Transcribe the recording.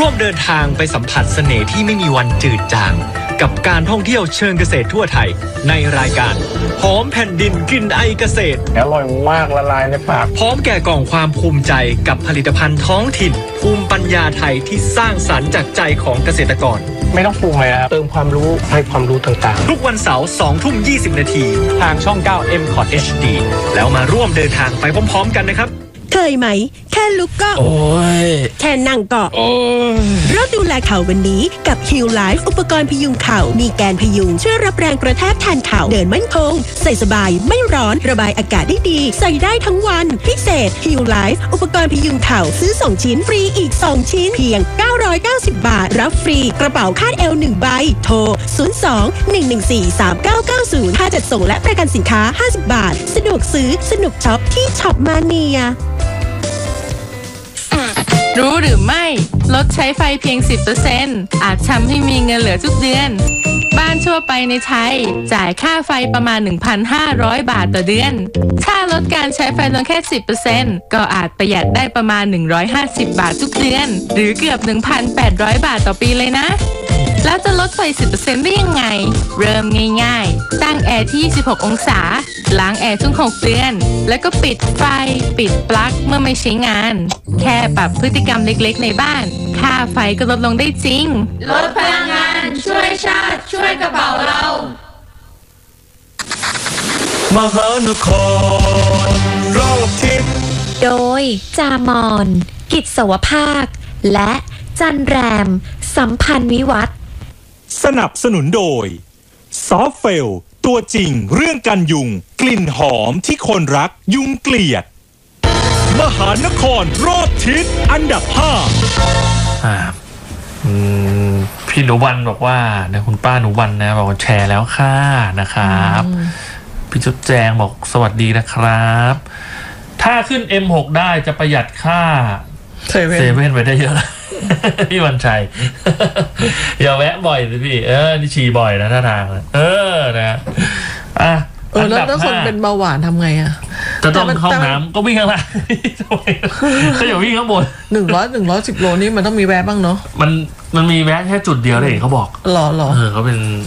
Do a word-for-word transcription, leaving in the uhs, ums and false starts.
ร่วมเดินทางไปสัมผัสเสน่ห์ที่ไม่มีวันจืดจางกับการท่องเที่ยวเชิงเกษตรทั่วไทยในรายการหอมแผ่นดินกลิ่นไอเกษตรอร่อยมากละลายในปากพร้อมแก่กล่องความภูมิใจกับผลิตภัณฑ์ท้องถิ่นภูมิปัญญาไทยที่สร้างสรรค์จากใจของเกษตรกรไม่ต้องปรุงเลยครับเติมความรู้ให้ความรู้ต่างๆทุกวันเสาร์สองทุ่มยี่สิบนาทีทางช่องเก้า เอ็ม คอท เอช ดี แล้วมาร่วมเดินทางไปพร้อมๆกันนะครับเคยไหมแค่ลุกก็โอ้ยแค่นั่งก็โอ้ยรถดูแลเข่าวันนี้กับ Heal Life อุปกรณ์พยุงเข่ามีแกนพยุงช่วยรับแรงกระแทกแทนเข่าเดินมั่นคงใส่สบายไม่ร้อนระบายอากาศได้ดีใส่ได้ทั้งวันพิเศษ Heal Life อุปกรณ์พยุงเข่าซื้อสองชิ้นฟรีอีกสองชิ้นเพียงเก้าร้อยเก้าสิบบาทรับฟรีกระเป๋าคาดเอวหนึ่งใบโทรศูนย์ สอง หนึ่ง หนึ่ง สี่ สาม เก้า เก้า ศูนย์ค่าจัดส่งและประกันสินค้าห้าสิบบาทสะดวกซื้อสนุกช็อปที่ช็อปมาเนียรู้หรือไม่ลดใช้ไฟเพียง สิบเปอร์เซ็นต์ อาจทำให้มีเงินเหลือทุกเดือนบ้านทั่วไปในไทยจ่ายค่าไฟประมาณ หนึ่งพันห้าร้อย บาทต่อเดือนถ้าลดการใช้ไฟลงแค่ สิบเปอร์เซ็นต์ ก็อาจประหยัดได้ประมาณ หนึ่งร้อยห้าสิบ บาททุกเดือนหรือเกือบ หนึ่งพันแปดร้อย บาทต่อปีเลยนะแล้วจะลดไฟ สิบเปอร์เซ็นต์ ได้ยังไงเริ่มง่ายๆตั้งแอร์ที่ยี่สิบหกองศาล้างแอร์ทุกหกเดือนแล้วก็ปิดไฟปิดปลั๊กเมื่อไม่ใช้งานแค่ปรับพฤติกรรมเล็กๆในบ้านค่าไฟก็ลดลงได้จริงลดพลังงานช่วยชาติช่วยกระเป๋าเรามหานครรอบทิศโดยจามอนกิจสวภาคและจันแรมสัมพันธ์วิวัฒน์สนับสนุนโดยซอฟเฟลตัวจริงเรื่องกันยุงกลิ่นหอมที่คนรักยุงเกลียดมหานครรอบทิศอันดับห้าอ่าพี่หนูวันบอกว่านะคุณป้าหนูวันนะบอกว่าแชร์แล้วค่ะนะครับพี่จุ๊บแจงบอกสวัสดีนะครับถ้าขึ้น เอ็ม หก ได้จะประหยัดค่าเซเว่นไปได้เยอะ พี่วันชัย อย่าแวะบ่อยสิพี่เออนี่ฉี่บ่อยนะท่าทางเออนะอ่ะเออแล้วถ้าคนเป็นเบาหวานทำไงอ่ะจะต้องเข้าห้องน้ำก็วิ่งข้างล่างก็อย่าวิ่งข้างบนหนึ่งร้อยหนึ่งร้อยสิบโลนี่มันต้องมีแวะบ้างเนาะมันมันมีแวะแค่จุดเดียวเลยเขาบอกหรอหรอเออเขาเป็น